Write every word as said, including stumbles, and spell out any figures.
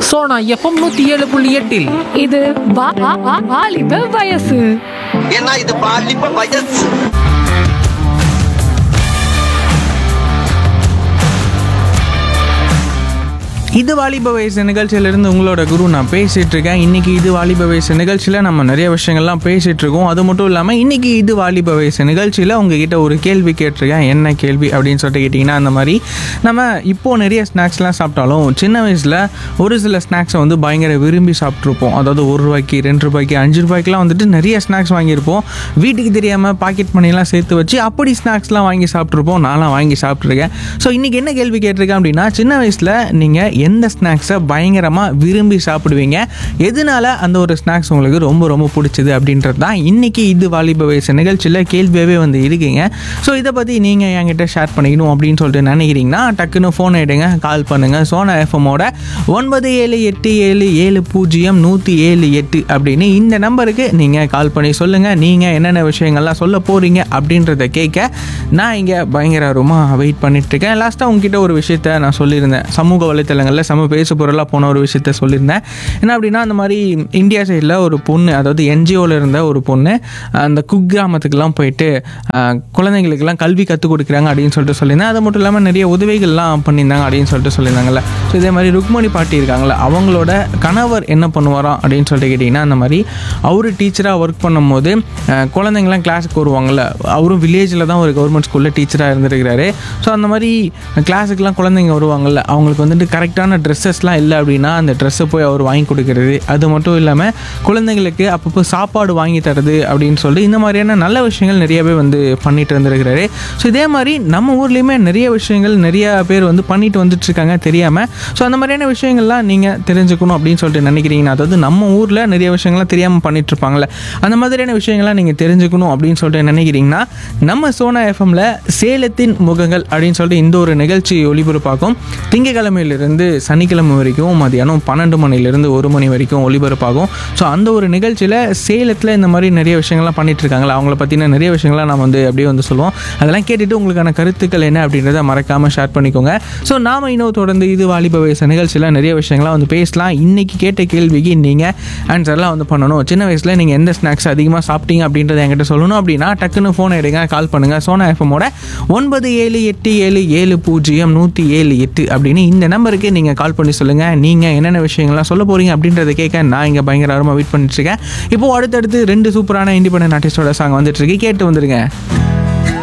Sona FM நூத்தி ஏழு புள்ளி எட்டில் இது வா- வா- வா- வாலிப வயசு. ஏன்னா இது பாலிப்ப வயசு. இது வாலிப வயசு நிகழ்ச்சியிலிருந்து உங்களோட குரு நான் பேசிகிட்டு இருக்கேன். இன்றைக்கி இது வாலிப வயசு நிகழ்ச்சியில் நம்ம நிறைய விஷயங்கள்லாம் பேசிகிட்டு இருக்கோம். அது மட்டும் இல்லாமல் இன்றைக்கி இது வாலிப வயசு நிகழ்ச்சியில் உங்ககிட்ட ஒரு கேள்வி கேட்டிருக்கேன். என்ன கேள்வி அப்படின்னு சொல்லிட்டு கேட்டிங்கன்னா, அந்த மாதிரி நம்ம இப்போது நிறைய ஸ்நாக்ஸ்லாம் சாப்பிட்டாலும் சின்ன வயசில் ஒரு சில ஸ்நாக்ஸை வந்து பயங்கர விரும்பி சாப்பிட்ருப்போம். அதாவது ஒரு ரூபாய்க்கு, ரெண்டு ரூபாய்க்கு, அஞ்சு ரூபாய்க்குலாம் வந்துட்டு நிறைய ஸ்நாக்ஸ் வாங்கியிருப்போம். வீட்டுக்கு தெரியாமல் பாக்கெட் மணிலாம் சேர்த்து வச்சு அப்படி ஸ்நாக்ஸ்லாம் வாங்கி சாப்பிட்ருப்போம். நான்லாம் வாங்கி சாப்பிட்ருக்கேன். ஸோ இன்றைக்கி என்ன கேள்வி கேட்டிருக்கேன் அப்படின்னா, சின்ன வயசில் நீங்கள் எந்த ஸ்நாக்ஸை பயங்கரமாக விரும்பி சாப்பிடுவீங்க, எதனால அந்த ஒரு ஸ்நாக்ஸ் உங்களுக்கு ரொம்ப ரொம்ப பிடிச்சது அப்படின்றது தான் இன்றைக்கி இது வாலிப வயசு நிகழ்ச்சியில் கேள்வியாகவே வந்து இருக்குங்க. ஸோ இதை பற்றி நீங்கள் என்கிட்ட ஷேர் பண்ணிக்கணும் அப்படின்னு சொல்லிட்டு நினைக்கிறீங்கன்னா டக்குன்னு ஃபோன் எடுங்க, கால் பண்ணுங்கள். சோனா எஃப்எம்மோட ஒன்பது ஏழு எட்டு ஏழு ஏழு பூஜ்ஜியம் நூற்றி ஏழு எட்டு அப்படின்னு இந்த நம்பருக்கு நீங்கள் கால் பண்ணி சொல்லுங்கள். நீங்கள் என்னென்ன விஷயங்கள்லாம் சொல்ல போகிறீங்க அப்படின்றத கேட்க நான் இங்கே பயங்கரமாக வெயிட் பண்ணிகிட்ருக்கேன். லாஸ்ட்டாக உங்ககிட்ட ஒரு விஷயத்த நான் சொல்லியிருந்தேன். சமூக வலைத்தளங்களில் சம பேசு பொருளாக போன ஒரு விஷயத்த சொல்லியிருந்தேன். என்ன அப்படின்னா, அந்த மாதிரி இந்தியா சைடில் ஒரு பொண்ணு, அதாவது என்ஜிஓவில் இருந்த ஒரு பொண்ணு அந்த குக்கிராமத்துக்கெல்லாம் போயிட்டு குழந்தைங்களுக்கெல்லாம் கல்வி கற்றுக் கொடுக்குறாங்க அப்படின்னு சொல்லிட்டு சொல்லியிருந்தேன். அது மட்டும் இல்லாமல் நிறைய உதவிகள்லாம் பண்ணியிருந்தாங்க அப்படின்னு சொல்லிட்டு சொல்லியிருந்தாங்கல்ல. ஸோ இதே மாதிரி ருக்மணி பாட்டி இருக்காங்களே, அவங்களோட கணவர் என்ன பண்ணுவாராம் அப்படின்னு சொல்லிட்டு கேட்டிங்கன்னா, அந்த மாதிரி அவர் டீச்சராக ஒர்க் பண்ணும்போது குழந்தைங்களாம் கிளாஸுக்கு வருவாங்கள்ல, அவரும் வில்லேஜில் தான் ஒரு கவர்மெண்ட் ஸ்கூலில் டீச்சராக இருந்திருக்கிறாரு. ஸோ அந்த மாதிரி கிளாஸுக்கெலாம் குழந்தைங்க வருவாங்கள்ல, அவங்களுக்கு வந்துட்டு கரெக்டான ட்ரெஸ்ஸஸ்லாம் இல்லை அப்படின்னா அந்த ட்ரெஸ்ஸை போய் அவர் வாங்கி கொடுக்கறது. அது மட்டும் இல்லாமல் குழந்தைங்களுக்கு அப்பப்போ சாப்பாடு வாங்கி தரது அப்படின்னு சொல்லி இந்த மாதிரியான நல்ல விஷயங்கள் நிறையவே வந்து பண்ணிட்டு இருந்திருக்கிறாரு. ஸோ இதே மாதிரி நம்ம ஊர்லேயுமே நிறைய விஷயங்கள் நிறைய பேர் வந்து பண்ணிட்டு வந்துட்டுருக்காங்க தெரியாமல். ஸோ அந்த மாதிரியான விஷயங்கள்லாம் நீங்கள் தெரிஞ்சுக்கணும் அப்படின்னு சொல்லிட்டு நினைக்கிறீங்கன்னா, அதாவது நம்ம ஊரில் நிறைய விஷயங்கள்லாம் தெரியாமல் பண்ணிகிட்ருப்பாங்களே, அந்த மாதிரியான விஷயங்கள்லாம் நீங்கள் தெரிஞ்சுக்கணும் அப்படின்னு சொல்லிட்டு நினைக்கிறீங்கன்னா, நம்ம சோனா எஃப்எம்மில் சேலத்தின் முகங்கள் அப்படின்னு சொல்லிட்டு இந்த ஒரு நிகழ்ச்சி ஒளிபரப்பாகும். திங்கக்கிழமையிலிருந்து சனிக்கிழமை வரைக்கும் மதியானம் பன்னெண்டு மணிலேருந்து ஒரு மணி வரைக்கும் ஒளிபரப்பாகும். ஸோ அந்த ஒரு நிகழ்ச்சியில் சேலத்தில் இந்த மாதிரி நிறைய விஷயங்கள்லாம் பண்ணிட்டு இருக்காங்களா, அவங்கள பற்றின நிறைய விஷயங்கள்லாம் நம்ம வந்து அப்படியே வந்து சொல்லுவோம். அதெல்லாம் கேட்டுட்டு உங்களுக்கான கருத்துக்கள் என்ன அப்படின்றத மறக்காமல் ஷேர் பண்ணிக்கோங்க. ஸோ நாம் இன்னும் தொடர்ந்து இது வாலிப வயசு நிகழ்ச்சியில் நிறைய விஷயங்கள்லாம் வந்து பேசலாம். இன்றைக்கி கேட்ட கேள்விக்கு நீங்கள் ஆன்சர்லாம் வந்து பண்ணணும். சின்ன வயசில் நீங்கள் எந்த ஸ்நாக்ஸ் அதிகமாக சாப்பிட்டீங்க அப்படின்றத என்கிட்ட சொல்லணும் அப்படின்னா டக்குன்னு ஃபோன் எடுங்க, கால் பண்ணுங்கள். சோனா எஃப்எம்மோட ஒன்பது ஏழு எட்டு ஏழு ஏழு பூஜ்ஜியம் நூற்றி ஏழு எட்டு அப்படின்னு இந்த நம்பருக்கு நீங்கள் கால் பண்ணி சொல்லுங்கள். நீங்கள் என்னென்ன விஷயங்கள்லாம் சொல்ல போகிறீங்க அப்படின்றத கேட்க நான் இங்கே பயங்கரமாக வெயிட் பண்ணிட்டுருக்கேன். இப்போது அடுத்தடுத்து ரெண்டு சூப்பரான இண்டிபெண்டன்ட் ஆர்டிஸ்டோட சாங் வந்துட்டுருக்கு, கேட்டு வந்துருங்க.